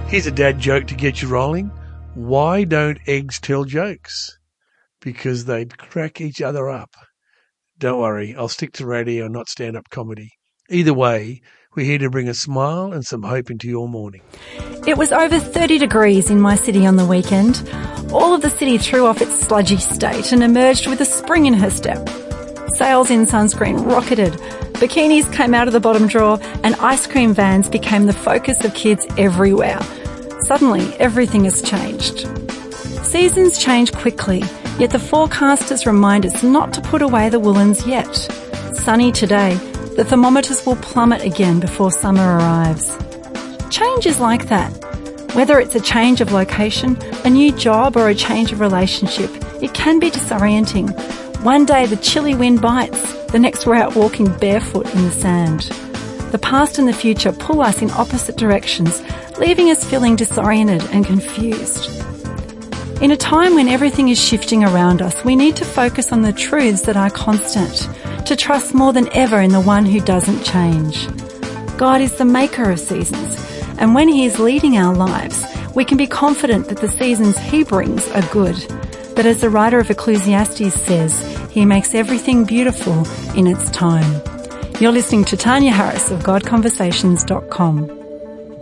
Here's a dad joke to get you rolling. Why don't eggs tell jokes? Because they'd crack each other up. Don't worry, I'll stick to radio and not stand-up comedy. Either way, we're here to bring a smile and some hope into your morning. It was over 30 degrees in my city on the weekend. All of the city threw off its sludgy state and emerged with a spring in her step. Sales in sunscreen rocketed, bikinis came out of the bottom drawer, and ice cream vans became the focus of kids everywhere. Suddenly, everything has changed. Seasons change quickly, yet the forecasters remind us not to put away the woolens yet. Sunny today, the thermometers will plummet again before summer arrives. Change is like that. Whether it's a change of location, a new job, or a change of relationship, it can be disorienting. One day the chilly wind bites, the next we're out walking barefoot in the sand. The past and the future pull us in opposite directions, leaving us feeling disoriented and confused. In a time when everything is shifting around us, we need to focus on the truths that are constant, to trust more than ever in the one who doesn't change. God is the maker of seasons, and when He is leading our lives, we can be confident that the seasons He brings are good. But as the writer of Ecclesiastes says, He makes everything beautiful in its time. You're listening to Tanya Harris of GodConversations.com.